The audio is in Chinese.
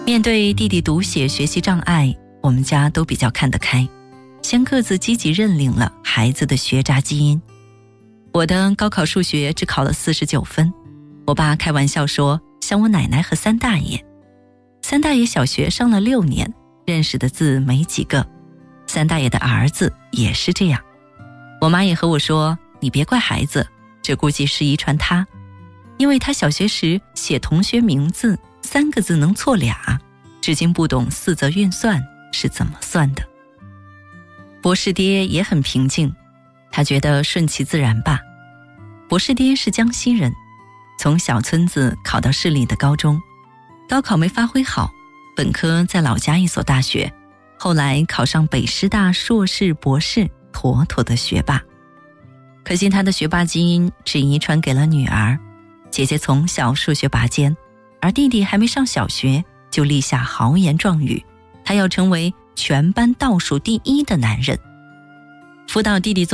面对弟弟读写学习障碍，我们家都比较看得开，先各自积极认领了孩子的学渣基因。我的高考数学只考了49分，我爸开玩笑说像我奶奶和三大爷。三大爷小学上了6年，认识的字没几个，三大爷的儿子也是这样。我妈也和我说，你别怪孩子，这估计是遗传他，因为他小学时写同学名字3个字能错俩，至今不懂4则运算是怎么算的。博士爹也很平静，他觉得顺其自然吧。博士爹是江西人，从小村子考到市里的高中，高考没发挥好，本科在老家一所大学，后来考上北师大硕士博士，妥妥的学霸。可惜他的学霸基因只遗传给了女儿，姐姐从小数学拔尖，而弟弟还没上小学就立下豪言壮语，他要成为全班倒数第1的男人。辅导弟弟